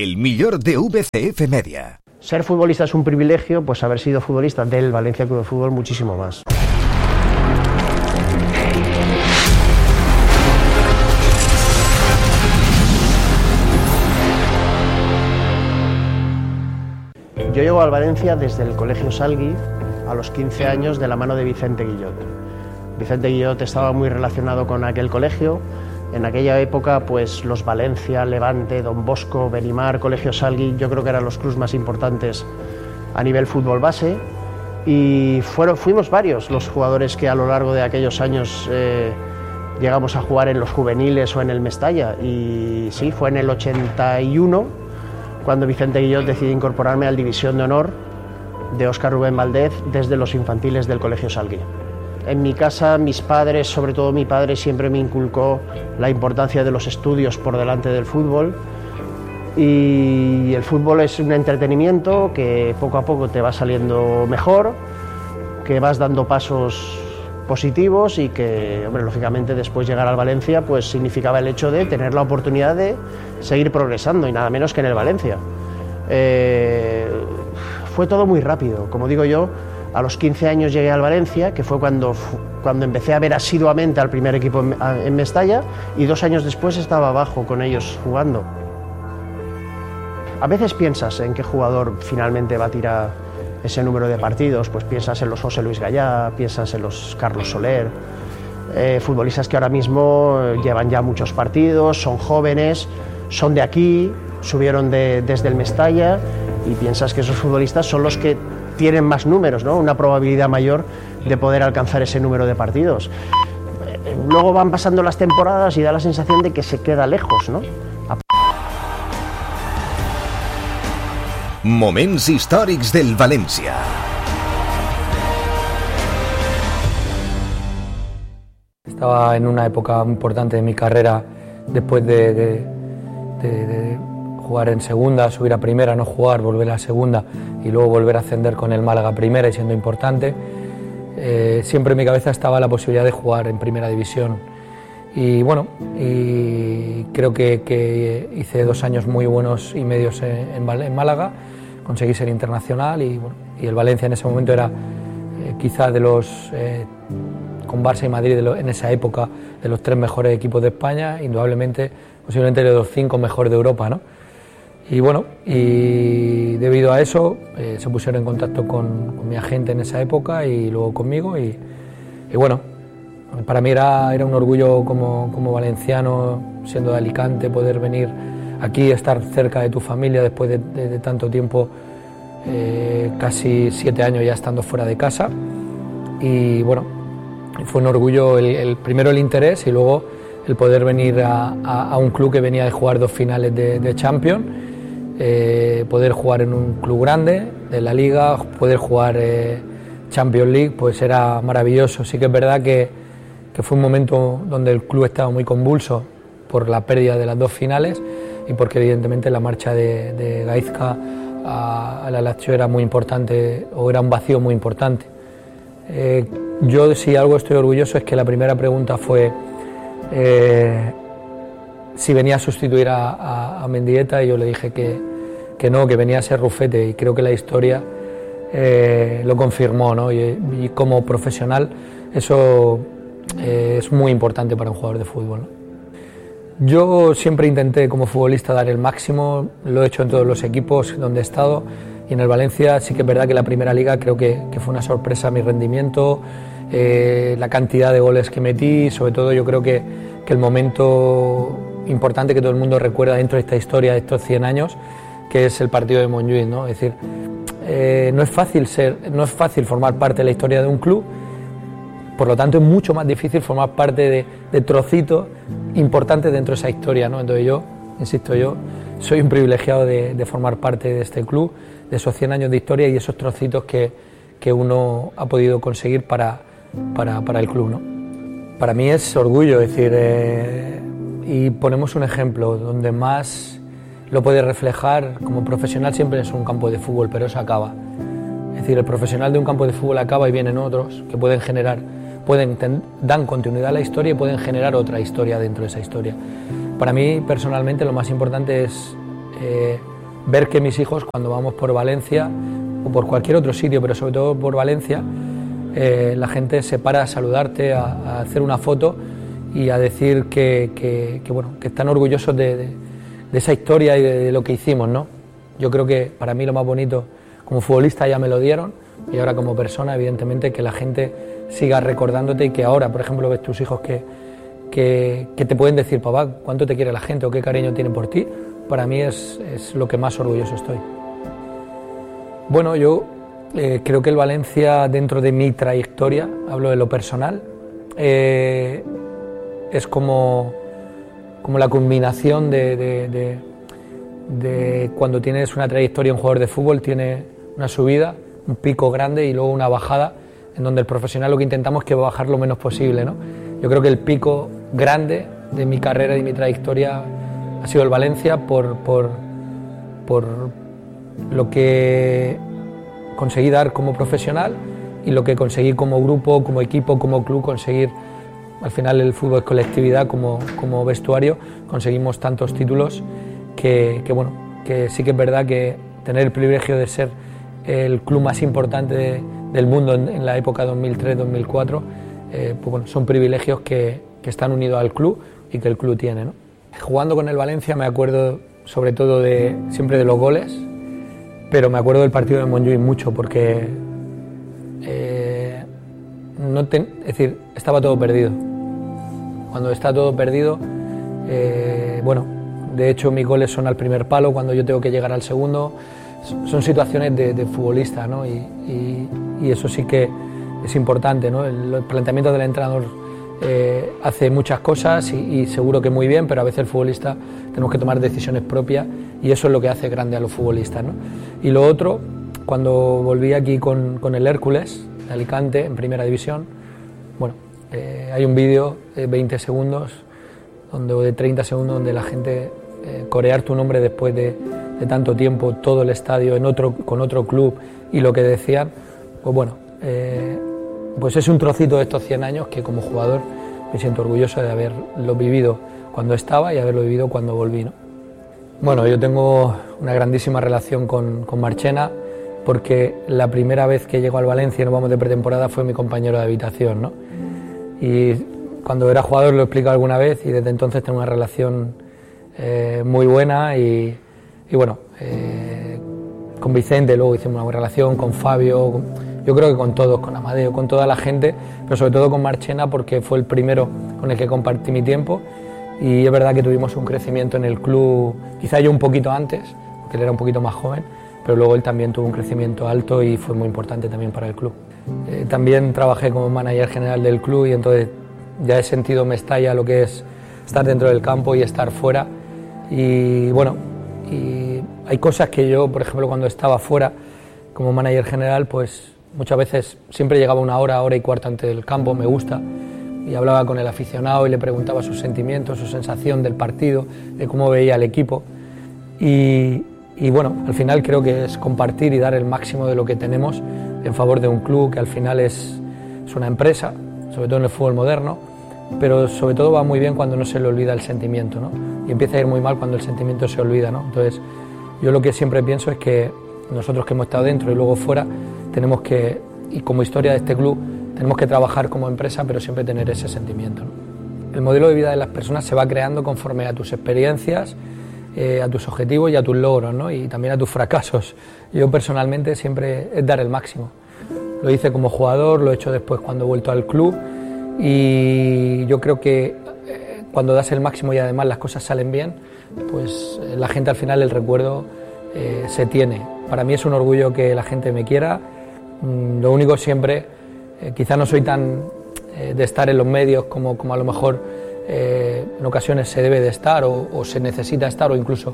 el millor de VCF Media. Ser futbolista es un privilegio, pues haber sido futbolista del Valencia Club de Fútbol muchísimo más. Yo llego al Valencia desde el Colegio Salgui a los 15 años de la mano de Vicente Guillot. Vicente Guillot estaba muy relacionado con aquel colegio. En aquella época, pues los Valencia, Levante, Don Bosco, Benimar, Colegio Salgui, yo creo que eran los clubes más importantes a nivel fútbol base. Y fuimos varios los jugadores que a lo largo de aquellos años llegamos a jugar en los juveniles o en el Mestalla. Y sí, fue en el 81 cuando Vicente Guillot decide incorporarme al División de Honor de Óscar Rubén Valdez desde los infantiles del Colegio Salgui. En mi casa, mis padres, sobre todo mi padre, siempre me inculcó la importancia de los estudios por delante del fútbol. Y el fútbol es un entretenimiento que poco a poco te va saliendo mejor, que vas dando pasos positivos y que, hombre, lógicamente después llegar al Valencia pues significaba el hecho de tener la oportunidad de seguir progresando y nada menos que en el Valencia. Fue todo muy rápido, como digo yo. A los 15 años llegué al Valencia, que fue cuando empecé a ver asiduamente al primer equipo en Mestalla, y 2 años después estaba abajo con ellos jugando. A veces piensas en qué jugador finalmente va a tirar ese número de partidos, pues piensas en los José Luis Gallá, piensas en los Carlos Soler, futbolistas que ahora mismo llevan ya muchos partidos, son jóvenes, son de aquí, subieron desde el Mestalla, y piensas que esos futbolistas son los que tienen más números, ¿no? Una probabilidad mayor de poder alcanzar ese número de partidos. Luego van pasando las temporadas y da la sensación de que se queda lejos, ¿no? Moments històrics del València. Estaba en una época importante de mi carrera después de jugar en segunda, subir a primera, no jugar, volver a segunda y luego volver a ascender con el Málaga a primera y siendo importante. Siempre en mi cabeza estaba la posibilidad de jugar en primera división. Y bueno, y creo que hice 2 años muy buenos y medios en Málaga, conseguí ser internacional y el Valencia en ese momento era quizá de los, con Barça y Madrid en esa época, de los 3 mejores equipos de España, indudablemente, posiblemente de los 5 mejores de Europa, ¿no? Y bueno, y debido a eso se pusieron en contacto con mi agente en esa época y luego conmigo y bueno, para mí era un orgullo como valenciano, siendo de Alicante, poder venir aquí, estar cerca de tu familia después de tanto tiempo, casi 7 años ya estando fuera de casa. Y bueno, fue un orgullo primero el interés y luego el poder venir a un club que venía de jugar 2 finales de Champions, poder jugar en un club grande de la Liga, poder jugar Champions League, pues era maravilloso. Sí que es verdad que fue un momento donde el club estaba muy convulso por la pérdida de las 2 finales y porque evidentemente la marcha de Gaizka a la Lazio era muy importante, o era un vacío muy importante. Yo, si algo estoy orgulloso, es que la primera pregunta fue si venía a sustituir a Mendieta, y yo le dije que no, que venía a ser Rufete, y creo que la historia lo confirmó, ¿no? Y como profesional eso es muy importante para un jugador de fútbol, ¿no? Yo siempre intenté como futbolista dar el máximo, lo he hecho en todos los equipos donde he estado, y en el Valencia sí que es verdad que la primera liga creo que fue una sorpresa mi rendimiento, la cantidad de goles que metí, sobre todo yo creo que el momento importante que todo el mundo recuerda dentro de esta historia de estos 100 años, que es el partido de Montjuïc, ¿no? Es decir, no es fácil formar parte de la historia de un club. Por lo tanto, es mucho más difícil formar parte de trocitos importantes dentro de esa historia, ¿no? Entonces yo, insisto, yo soy un privilegiado de formar parte de este club, de esos 100 años de historia y esos trocitos que uno ha podido conseguir para el club, ¿no? Para mí es orgullo, es decir, y ponemos un ejemplo donde más lo puede reflejar como profesional siempre es un campo de fútbol, pero eso acaba. Es decir, el profesional de un campo de fútbol acaba y vienen otros que pueden generar, dan continuidad a la historia y pueden generar otra historia dentro de esa historia. Para mí, personalmente, lo más importante es ver que mis hijos, cuando vamos por Valencia o por cualquier otro sitio, pero sobre todo por Valencia, la gente se para a saludarte, a hacer una foto y a decir que están orgullosos de esa historia y de lo que hicimos, ¿no? Yo creo que para mí lo más bonito, como futbolista ya me lo dieron, y ahora como persona, evidentemente, que la gente siga recordándote y que ahora, por ejemplo, ves tus hijos que te pueden decir, papá, cuánto te quiere la gente o qué cariño tiene por ti. Para mí es lo que más orgulloso estoy. Bueno, yo creo que el Valencia, dentro de mi trayectoria, hablo de lo personal, es como la culminación de cuando tienes una trayectoria, un jugador de fútbol tiene una subida, un pico grande y luego una bajada, en donde el profesional lo que intentamos es que bajar lo menos posible, ¿no? Yo creo que el pico grande de mi carrera y mi trayectoria ha sido el Valencia por lo que conseguí dar como profesional y lo que conseguí como grupo, como equipo, como club, conseguir. Al final el fútbol es colectividad, como vestuario, conseguimos tantos títulos que sí que es verdad que tener el privilegio de ser el club más importante del mundo en la época 2003-2004, son privilegios que están unidos al club y que el club tiene, ¿no? Jugando con el Valencia me acuerdo sobre todo siempre de los goles, pero me acuerdo del partido de Montjuïc mucho porque estaba todo perdido. Cuando está todo perdido, de hecho mis goles son al primer palo cuando yo tengo que llegar al segundo. Son situaciones de futbolista, ¿no? Y eso sí que es importante, ¿no? El planteamiento del entrenador hace muchas cosas y seguro que muy bien, pero a veces el futbolista tenemos que tomar decisiones propias y eso es lo que hace grande a los futbolistas, ¿no? Y lo otro, cuando volví aquí con el Hércules de Alicante en primera división, hay un vídeo de 20 segundos o de 30 segundos donde la gente corear tu nombre después de tanto tiempo, todo el estadio con otro club y lo que decían, pues es un trocito de estos 100 años que como jugador me siento orgulloso de haberlo vivido cuando estaba y haberlo vivido cuando volví, ¿no? Bueno, yo tengo una grandísima relación con Marchena porque la primera vez que llego al Valencia y nos vamos de pretemporada fue mi compañero de habitación, ¿no? Y cuando era jugador lo he explicado alguna vez y desde entonces tengo una relación muy buena y con Vicente luego hicimos una buena relación, con Fabio, yo creo que con todos, con Amadeo, con toda la gente, pero sobre todo con Marchena porque fue el primero con el que compartí mi tiempo y es verdad que tuvimos un crecimiento en el club, quizá yo un poquito antes, porque él era un poquito más joven, pero luego él también tuvo un crecimiento alto y fue muy importante también para el club. También trabajé como manager general del club y entonces ya he sentido Mestalla lo que es estar dentro del campo y estar fuera y hay cosas que yo, por ejemplo, cuando estaba fuera como manager general, pues muchas veces siempre llegaba una hora y cuarto antes del campo, me gusta, y hablaba con el aficionado y le preguntaba sus sentimientos, su sensación del partido, de cómo veía el equipo y al final creo que es compartir y dar el máximo de lo que tenemos en favor de un club que al final es una empresa, sobre todo en el fútbol moderno, pero sobre todo va muy bien cuando no se le olvida el sentimiento, ¿no? Y empieza a ir muy mal cuando el sentimiento se olvida, ¿no? Entonces yo lo que siempre pienso es que nosotros que hemos estado dentro y luego fuera tenemos que, y como historia de este club, tenemos que trabajar como empresa pero siempre tener ese sentimiento, ¿no? El modelo de vida de las personas se va creando conforme a tus experiencias, a tus objetivos y a tus logros, ¿no? Y también a tus fracasos. Yo personalmente siempre es dar el máximo. Lo hice como jugador, lo he hecho después cuando he vuelto al club y yo creo que cuando das el máximo y además las cosas salen bien, pues la gente al final el recuerdo se tiene. Para mí es un orgullo que la gente me quiera. Lo único siempre, quizá no soy tan de estar en los medios como a lo mejor en ocasiones se debe de estar o se necesita estar o incluso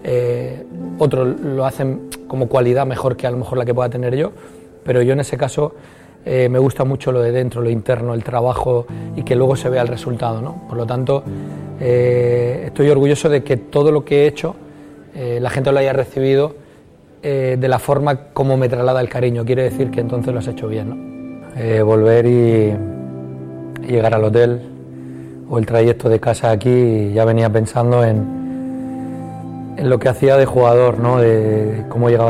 otros lo hacen como cualidad mejor que a lo mejor la que pueda tener yo, pero yo en ese caso me gusta mucho lo de dentro, lo interno, el trabajo y que luego se vea el resultado, ¿no? Por lo tanto, estoy orgulloso de que todo lo que he hecho la gente lo haya recibido de la forma como me traslada el cariño, quiere decir que entonces lo has hecho bien, ¿no? Volver y llegar al hotel o el trayecto de casa aquí, ya venía pensando en lo que hacía de jugador, ¿no? De cómo llegaba